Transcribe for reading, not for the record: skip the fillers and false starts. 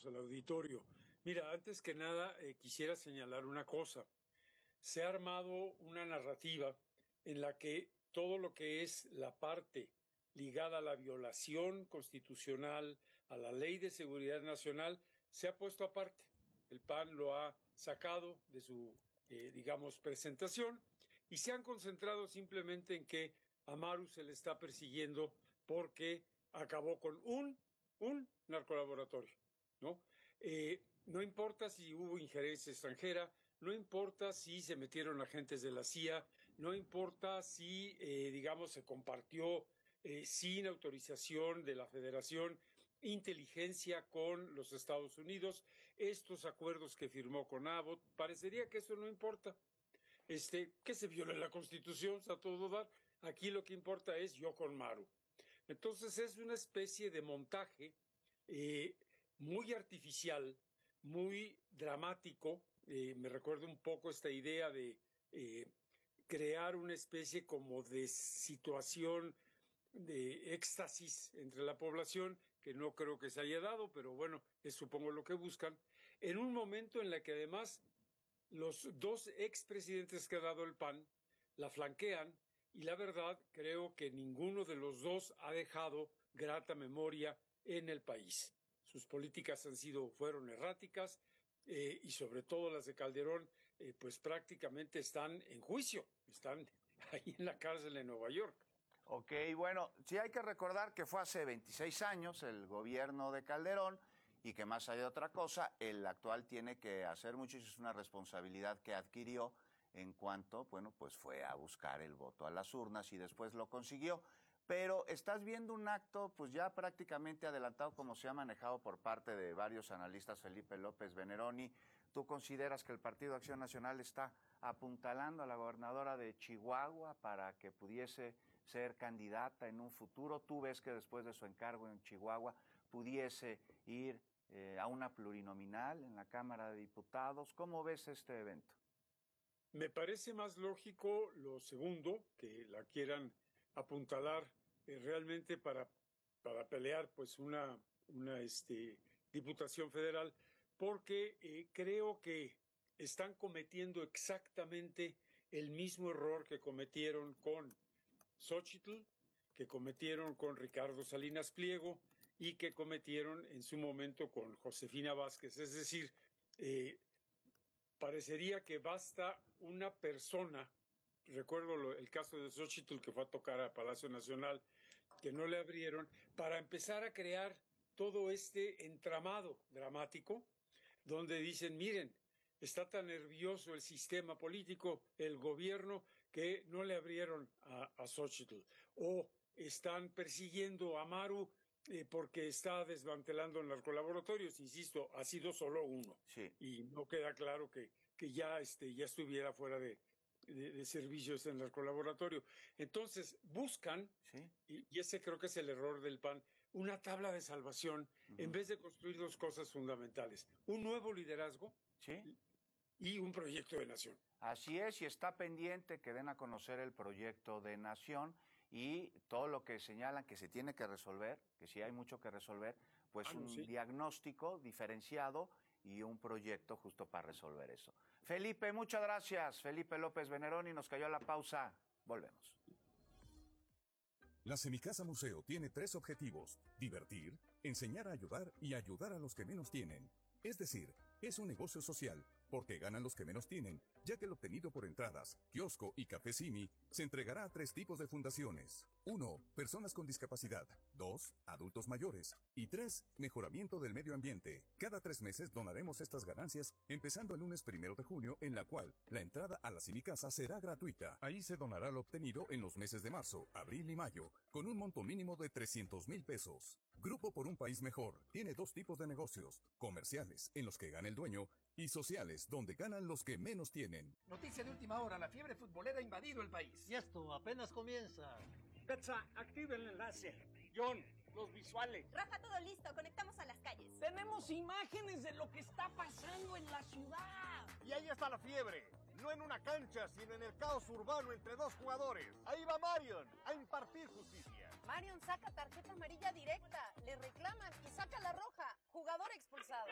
saludos al auditorio. Mira, antes que nada quisiera señalar una cosa. Se ha armado una narrativa en la que todo lo que es la parte ligada a la violación constitucional, a la Ley de Seguridad Nacional, se ha puesto aparte. El PAN lo ha sacado de su, digamos, presentación y se han concentrado simplemente en que a Maru se le está persiguiendo porque acabó con un narcolaboratorio, ¿no? No importa si hubo injerencia extranjera, no importa si se metieron agentes de la CIA, no importa si, digamos, se compartió sin autorización de la Federación inteligencia con los Estados Unidos, estos acuerdos que firmó con Abbott, parecería que eso no importa. Que se viole la Constitución, a todo dar. Aquí lo que importa es yo con Maru. Entonces es una especie de montaje muy artificial, muy dramático. Me recuerda un poco esta idea de crear una especie como de situación de éxtasis entre la población, que no creo que se haya dado, pero bueno, es supongo lo que buscan, en un momento en el que además los dos expresidentes que ha dado el PAN la flanquean y la verdad creo que ninguno de los dos ha dejado grata memoria en el país. Sus políticas fueron erráticas y sobre todo las de Calderón pues prácticamente están en juicio, están ahí en la cárcel de Nueva York. Ok, bueno, sí hay que recordar que fue hace 26 años el gobierno de Calderón y que más allá de otra cosa, el actual tiene que hacer mucho y es una responsabilidad que adquirió en cuanto, bueno, pues fue a buscar el voto a las urnas y después lo consiguió. Pero estás viendo un acto pues ya prácticamente adelantado como se ha manejado por parte de varios analistas, Felipe López Veneroni. ¿Tú consideras que el Partido Acción Nacional está apuntalando a la gobernadora de Chihuahua para que pudiese ser candidata en un futuro? ¿Tú ves que después de su encargo en Chihuahua pudiese ir a una plurinominal en la Cámara de Diputados? ¿Cómo ves este evento? Me parece más lógico lo segundo, que la quieran apuntalar realmente para pelear pues una diputación federal, porque creo que están cometiendo exactamente el mismo error que cometieron con Xóchitl, que cometieron con Ricardo Salinas Pliego y que cometieron en su momento con Josefina Vázquez. Es decir, parecería que basta una persona, recuerdo el caso de Xóchitl que fue a tocar a Palacio Nacional, que no le abrieron, para empezar a crear todo este entramado dramático, donde dicen, miren, está tan nervioso el sistema político, el gobierno, que no le abrieron a Xóchitl. O están persiguiendo a Maru porque está desmantelando narcolaboratorios. Insisto, ha sido solo uno. Sí. Y no queda claro que ya estuviera fuera de servicios en narcolaboratorio. Entonces, buscan, ¿Sí? y ese creo que es el error del PAN, una tabla de salvación en vez de construir dos cosas fundamentales. Un nuevo liderazgo, ¿Sí? Y un proyecto de nación. Así es, y está pendiente que den a conocer el proyecto de nación y todo lo que señalan que se tiene que resolver, que sí hay mucho que resolver, pues un diagnóstico diferenciado y un proyecto justo para resolver eso. Felipe, muchas gracias. Felipe López Veneroni, nos cayó la pausa. Volvemos. La Semicasa Museo tiene 3 objetivos: divertir, enseñar a ayudar y ayudar a los que menos tienen. Es decir, es un negocio social, porque ganan los que menos tienen, ya que el obtenido por entradas, kiosco y café Simi se entregará a 3 tipos de fundaciones. 1. Personas con discapacidad. 2. Adultos mayores. Y 3. Mejoramiento del medio ambiente. Cada 3 meses donaremos estas ganancias, empezando el lunes 1 de junio, en la cual la entrada a la Semicasa será gratuita. Ahí se donará lo obtenido en los meses de marzo, abril y mayo, con un monto mínimo de 300,000 pesos. Grupo por un País Mejor tiene 2 tipos de negocios: comerciales, en los que gana el dueño, y sociales, donde ganan los que menos tienen. Noticia de última hora: la fiebre futbolera ha invadido el país. Y esto apenas comienza. Betsa, activa el enlace. John, los visuales. Rafa, todo listo. Conectamos a las calles. Tenemos imágenes de lo que está pasando en la ciudad. Y ahí está la fiebre. No en una cancha, sino en el caos urbano entre 2 jugadores. Ahí va Marion a impartir justicia. Marion saca tarjeta amarilla directa, le reclaman y saca la roja. Jugador expulsado.